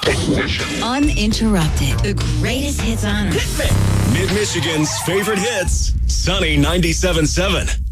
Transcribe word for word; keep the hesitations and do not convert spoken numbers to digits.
Ignition. Uninterrupted. The greatest hits on Earth. Mid-Michigan's favorite hits. Sunny ninety-seven point seven.